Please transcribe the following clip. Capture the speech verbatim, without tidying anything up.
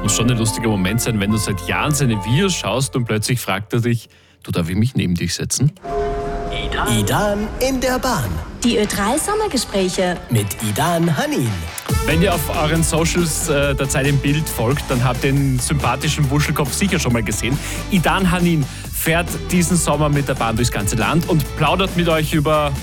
Muss schon ein lustiger Moment sein, wenn du seit Jahren seine Videos schaust und plötzlich fragt er dich, du, darf ich mich neben dich setzen? Idan in der Bahn. Die Ö drei Sommergespräche mit Idan Hanin. Wenn ihr auf euren Socials äh, der Zeit im Bild folgt, dann habt ihr den sympathischen Wuschelkopf sicher schon mal gesehen. Idan Hanin fährt diesen Sommer mit der Bahn durchs ganze Land und plaudert mit euch über